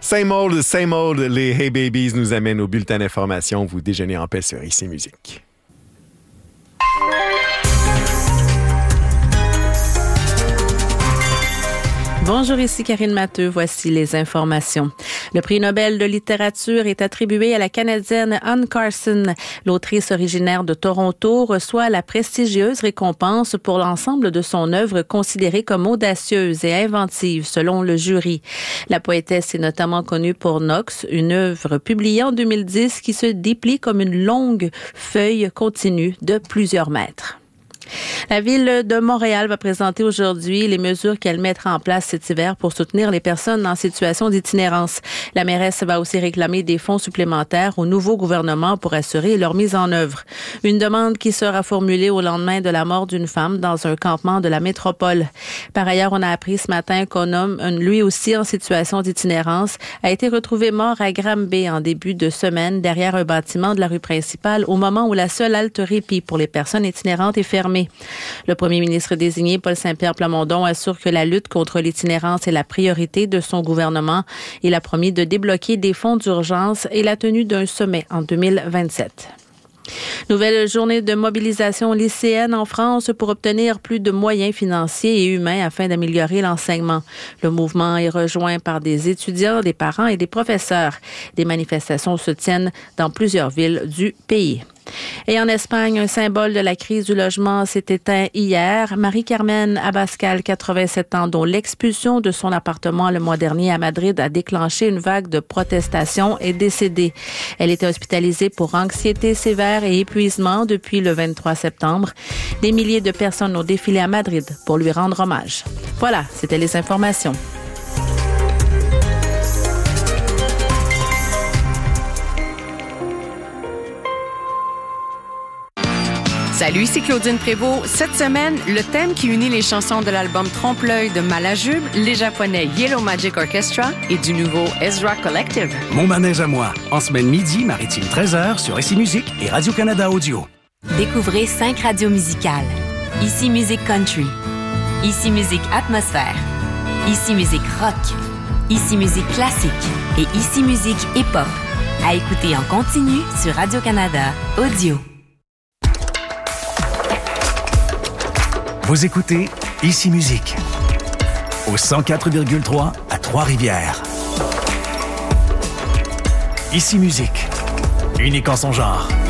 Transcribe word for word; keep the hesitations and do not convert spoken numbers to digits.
Same old, same old, les Hey Babies nous amènent au bulletin d'information. Vous déjeunez en paix sur Ici Musique. Bonjour, ici Karine Matteux. Voici les informations. Le prix Nobel de littérature est attribué à la Canadienne Anne Carson. L'autrice originaire de Toronto reçoit la prestigieuse récompense pour l'ensemble de son œuvre considérée comme audacieuse et inventive selon le jury. La poétesse est notamment connue pour Nox, une œuvre publiée en deux mille dix qui se déplie comme une longue feuille continue de plusieurs mètres. La Ville de Montréal va présenter aujourd'hui les mesures qu'elle mettra en place cet hiver pour soutenir les personnes en situation d'itinérance. La mairesse va aussi réclamer des fonds supplémentaires au nouveau gouvernement pour assurer leur mise en œuvre. Une demande qui sera formulée au lendemain de la mort d'une femme dans un campement de la métropole. Par ailleurs, on a appris ce matin qu'un homme, lui aussi en situation d'itinérance, a été retrouvé mort à Granby en début de semaine derrière un bâtiment de la rue principale au moment où la seule halte répit pour les personnes itinérantes est fermée. Le premier ministre désigné, Paul Saint-Pierre Plamondon, assure que la lutte contre l'itinérance est la priorité de son gouvernement. Il a promis de débloquer des fonds d'urgence et la tenue d'un sommet en deux mille vingt-sept. Nouvelle journée de mobilisation lycéenne en France pour obtenir plus de moyens financiers et humains afin d'améliorer l'enseignement. Le mouvement est rejoint par des étudiants, des parents et des professeurs. Des manifestations se tiennent dans plusieurs villes du pays. Et en Espagne, un symbole de la crise du logement s'est éteint hier. Marie-Carmen Abascal, quatre-vingt-sept ans, dont l'expulsion de son appartement le mois dernier à Madrid a déclenché une vague de protestations, est décédée. Elle était hospitalisée pour anxiété sévère et épuisement depuis le vingt-trois septembre. Des milliers de personnes ont défilé à Madrid pour lui rendre hommage. Voilà, c'était les informations. Salut, c'est Claudine Prévost. Cette semaine, le thème qui unit les chansons de l'album Trompe-l'œil de Malajube, les Japonais Yellow Magic Orchestra et du nouveau Ezra Collective. Mon manège à moi, en semaine midi, maritime treize heures sur Ici Musique et Radio-Canada Audio. Découvrez cinq radios musicales. Ici Musique Country, Ici Musique Atmosphère, Ici Musique Rock, Ici Musique Classique et Ici Musique Hip-Hop. À écouter en continu sur Radio-Canada Audio. Vous écoutez Ici Musique au cent quatre virgule trois à Trois-Rivières. Ici Musique, unique en son genre.